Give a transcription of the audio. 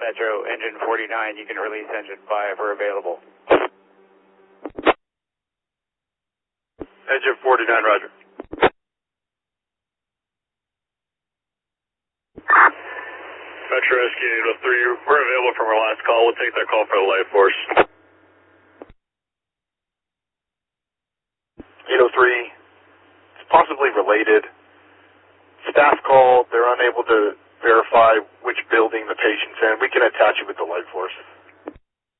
Metro, engine 49, you can release engine 5 or available. Engine 49, roger. Metro Rescue 803, we're available from our last call. We'll take that call for the light force. 803, it's possibly related. Staff call, they're unable to verify which building the patient's in. We can attach it with the light force.